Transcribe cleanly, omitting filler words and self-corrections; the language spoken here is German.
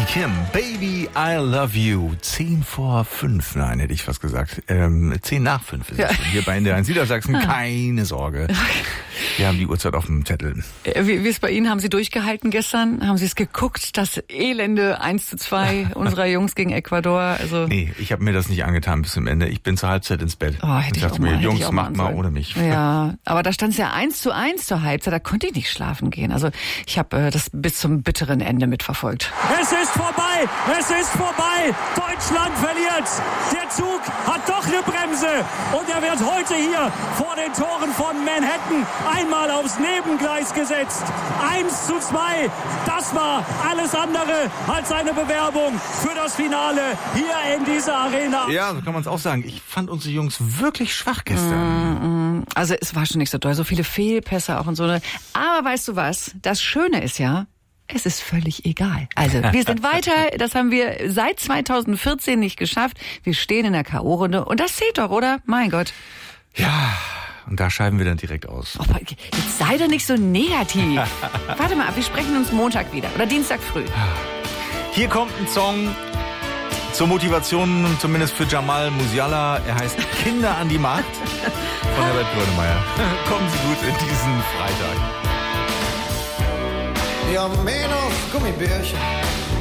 Kim, Baby, I love you. 10:05, nein, hätte ich fast gesagt. 10:05 ist es schon. Hier bei NDR 1 Niedersachsen, keine Sorge. Wir haben die Uhrzeit auf dem Zettel. Wie ist bei Ihnen? Haben Sie durchgehalten gestern? Haben Sie es geguckt? Das elende 1:2 unserer Jungs gegen Ecuador? Also Nee, ich habe mir das nicht angetan bis zum Ende. Ich bin zur Halbzeit ins Bett. Hätte ich dachte auch mir, mal, Jungs, macht mal ohne mich. Ja, aber da stand es ja 1:1 zur Halbzeit. Da konnte ich nicht schlafen gehen. Also ich habe das bis zum bitteren Ende mitverfolgt. Es ist vorbei! Es ist vorbei! Deutschland verliert! Der Zug hat doch eine Bremse! Und er wird heute hier vor den Toren von Manhattan einmal aufs Nebengleis gesetzt. 1:2. Das war alles andere als eine Bewerbung für das Finale hier in dieser Arena. Ja, so kann man es auch sagen. Ich fand unsere Jungs wirklich schwach gestern. Also es war schon nicht so doll. So viele Fehlpässe auch und so. Aber weißt du was? Das Schöne ist ja, es ist völlig egal. Also wir sind weiter, das haben wir seit 2014 nicht geschafft. Wir stehen in der K.O.-Runde und das zählt doch, oder? Mein Gott. Ja, und da scheiden wir dann direkt aus. Oh, jetzt sei doch nicht so negativ. Warte mal ab, wir sprechen uns Montag wieder oder Dienstag früh. Hier kommt ein Song zur Motivation, zumindest für Jamal Musiala. Er heißt Kinder an die Macht von Herbert Grönemeyer. Kommen Sie gut in diesen Freitag. Wir haben mehr noch Gummibärchen